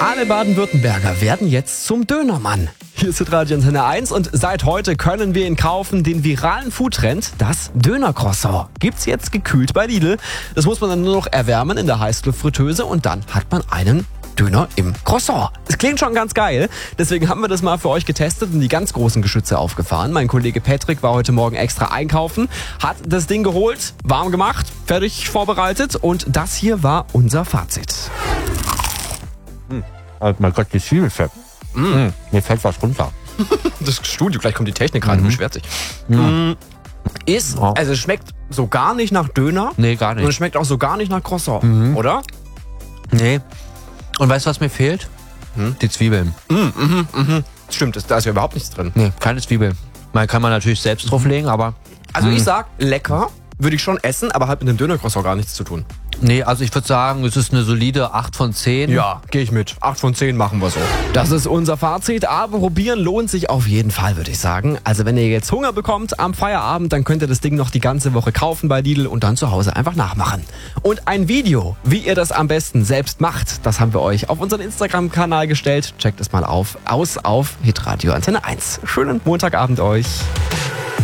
Alle Baden-Württemberger werden jetzt zum Dönermann. Hier ist Radio Antenne 1 und seit heute können wir ihn kaufen, den viralen Foodtrend, das Döner-Croissant. Gibt's jetzt gekühlt bei Lidl. Das muss man dann nur noch erwärmen in der Heißluftfritteuse und dann hat man einen Döner im Croissant. Es klingt schon ganz geil, deswegen haben wir das mal für euch getestet und die ganz großen Geschütze aufgefahren. Mein Kollege Patrick war heute Morgen extra einkaufen, hat das Ding geholt, warm gemacht, fertig vorbereitet und das hier war unser Fazit. Oh mein Gott, die Zwiebel fällt. Mir fällt was runter. Das Studio, gleich kommt die Technik rein und beschwert sich. Also es schmeckt so gar nicht nach Döner. Nee, gar Und es nicht. schmeckt auch so gar nicht nach Croissant, oder? Nee. Und weißt du, was mir fehlt? Die Zwiebeln. Stimmt, da ist ja überhaupt nichts drin. Nee, keine Zwiebeln. Man kann natürlich selbst drauflegen, aber... Also ich sag, lecker, würde ich schon essen, aber hat mit dem Döner-Croissant gar nichts zu tun. Nee, also ich würde sagen, es ist eine solide 8 von 10. Ja, gehe ich mit. 8 von 10 machen wir so. Das ist unser Fazit, aber probieren lohnt sich auf jeden Fall, würde ich sagen. Also wenn ihr jetzt Hunger bekommt am Feierabend, dann könnt ihr das Ding noch die ganze Woche kaufen bei Lidl und dann zu Hause einfach nachmachen. Und ein Video, wie ihr das am besten selbst macht, das haben wir euch auf unseren Instagram-Kanal gestellt. Checkt es mal aus auf hitradio Antenne 1. Schönen Montagabend euch.